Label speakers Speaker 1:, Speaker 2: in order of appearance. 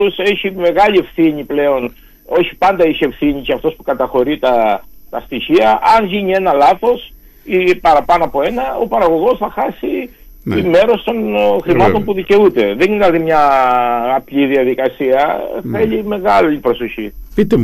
Speaker 1: έχει μεγάλη ευθύνη πλέον, όχι πάντα είχε ευθύνη και αυτός που καταχωρεί τα στοιχεία. Αν γίνει ένα λάθος ή παραπάνω από ένα, ο παραγωγός θα χάσει μέρος των χρημάτων που δικαιούται. Δεν είναι δηλαδή μια απλή διαδικασία, θέλει μεγάλη προσοχή.
Speaker 2: Πείτε